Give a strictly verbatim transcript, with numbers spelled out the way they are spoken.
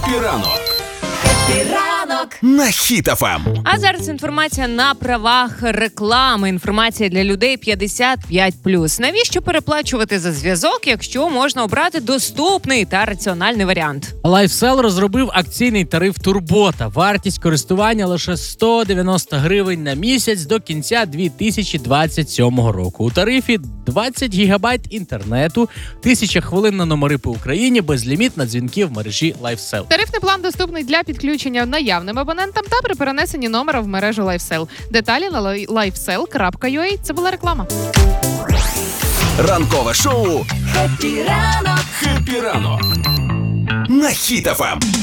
Хеппі ранок. Хеппі ранок На Хіт еф ем. А зараз інформація на правах реклами. Інформація для людей п'ятдесят п'ять плюс. Навіщо переплачувати за зв'язок, якщо можна обрати доступний та раціональний варіант? LifeSell розробив акційний тариф Турбота. Вартість користування лише сто дев'яносто гривень на місяць до кінця дві тисячі двадцять сьомого року. У тарифі двадцять гігабайт інтернету, тисяча хвилин на номери по Україні, безліміт на дзвінки в мережі LifeSell. Тарифний план доступний для підключення наявним абонентам та при перенесенні номера в мережу LifeSell. Деталі на лайфсел крапка ю а. Це була реклама. Ранкове шоу Хеппі ранок «Хеппі ранок» на Хіт еф ем.